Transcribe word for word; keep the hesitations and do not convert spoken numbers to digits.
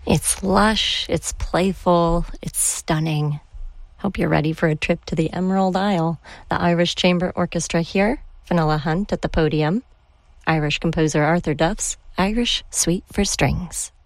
It's lush, it's playful, it's stunning. Hope you're ready for a trip to the Emerald Isle. The Irish Chamber Orchestra here, Fionnuala Hunt at the podium, Irish composer Arthur Duff's Irish Suite for Strings.